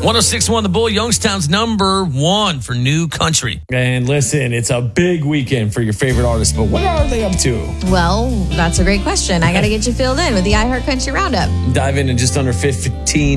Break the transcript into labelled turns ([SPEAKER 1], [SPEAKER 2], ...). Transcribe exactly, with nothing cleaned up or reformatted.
[SPEAKER 1] one oh six point one The Bull, Youngstown's number one for new country.
[SPEAKER 2] And listen, it's a big weekend for your favorite artists, but what are they up to?
[SPEAKER 3] Well, that's a great question. I got to get you filled in with the iHeart Country Roundup.
[SPEAKER 2] Dive in in just under fifteen